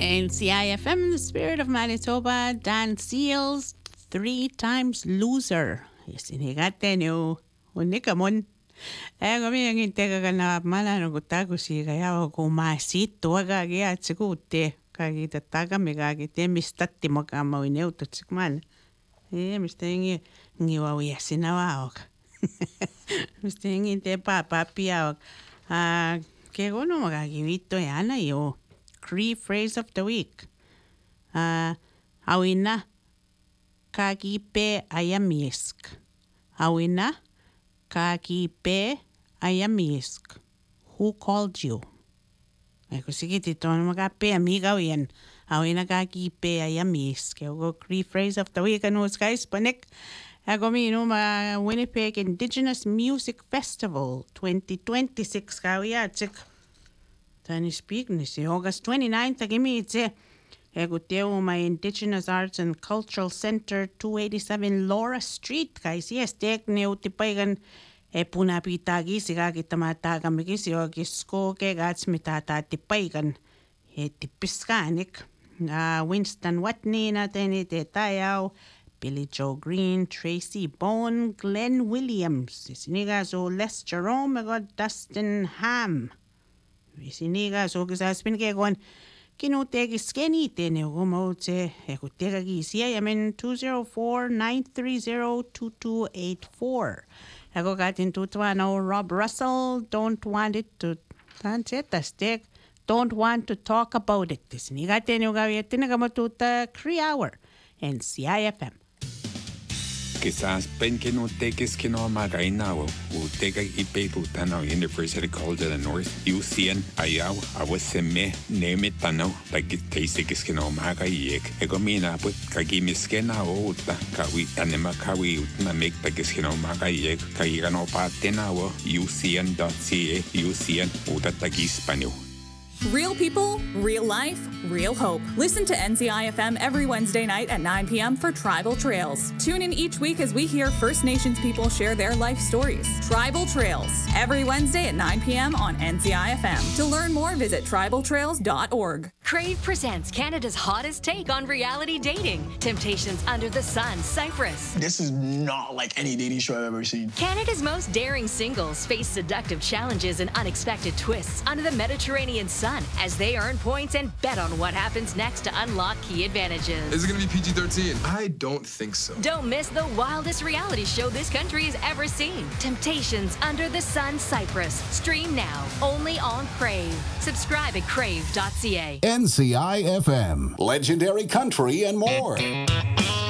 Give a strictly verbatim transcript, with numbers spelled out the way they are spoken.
N C I F M, the spirit of Manitoba, Dan Seals, three times loser. Isinigate niyo, unikamon. Eh, kami ang inteka ka na mala no kutago si kaya o kumasito agagi at sigute. Kagita taga me kagite mistatti mo kama wineu to tsikman. Eh, mister ngi ngi wawi asinawa ok. Mister ngi te papa pia ok. Ah, ke gono magagimito yana yo. Cree phrase of the week. Uh, awina kakipe ayamisk. Awina kakipe ayamisk. Who called you? Eko sige tito magape amiga yan. Awina kakipe ayamisk. Eko Cree phrase of the week ano guys panik. Eko mi no ma Winnipeg Indigenous Music Festival twenty twenty-six kawiya tsik. Tani speak ni si August twenty-ninth agimi itse eguteo my Indigenous Arts and Cultural Center two eighty-seven Laura Street guys yes tek ne utipaigan e punapitagi siga kitamata kamiki si ogisko ke gats mitata tipaigan e tipiskanik uh, Winston Watney na teni te tayao Billy Joe Green, Tracy Bowen, Glenn Williams siniga so Les Jerome I got Dustin Ham Siniga so kisaspin ke kon kinutegi skeni tene umo te ekutega gisia yamen two zero four nine three zero two two eight four. Ego gatin tutwano Rob Russell don't want it to tanseta stick don't want to talk about it. Siniga tene ugawietine kamatuta Cree hour N C I F M. Quizás pen que no te que es que no magaina o utega y peputano University College of the North U C N ayau awaseme neme tano like te se que es que no magaiek egomina pues kagi miskena o uta kawi anema kawi utna make like es que no magaiek kagi gano patena o U C N dot C A U C N uta tagi español. Real people, real life, real hope. Listen to N C I F M every Wednesday night at nine p.m. for Tribal Trails. Tune in each week as we hear First Nations people share their life stories. Tribal Trails, every Wednesday at nine p.m. on N C I F M. To learn more, visit tribal trails dot org. Crave presents Canada's hottest take on reality dating. Temptations Under the Sun, Cyprus. This is not like any dating show I've ever seen. Canada's most daring singles face seductive challenges and unexpected twists under the Mediterranean sun as they earn points and bet on what happens next to unlock key advantages. Is it going to be P G thirteen? I don't think so. Don't miss the wildest reality show this country has ever seen. Temptations Under the Sun, Cyprus. Stream now, only on Crave. Subscribe at crave dot c a. N C I F M, legendary country and more.